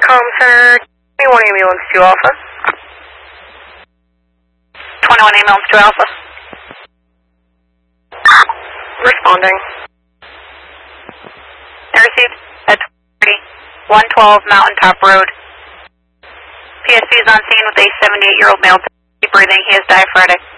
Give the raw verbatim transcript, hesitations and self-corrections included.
Com Center, twenty-one ambulance two Alpha. twenty-one ambulance two Alpha. Responding. I received at one twelve Mountain Top Road. P S C is on scene with a seventy-eight-year-old male breathing. He is diaphoretic.